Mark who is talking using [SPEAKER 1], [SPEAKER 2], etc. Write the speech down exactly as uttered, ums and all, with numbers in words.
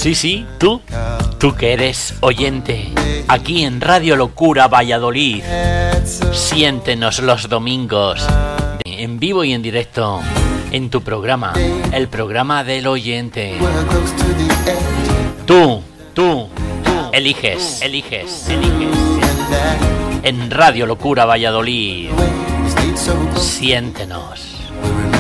[SPEAKER 1] Sí, sí, tú, tú que eres oyente, aquí en Radio Locura Valladolid. Siéntenos los domingos, en vivo y en directo, en tu programa, el programa del oyente. Tú, tú, tú, eliges, eliges, eliges. En Radio Locura Valladolid. Siéntenos.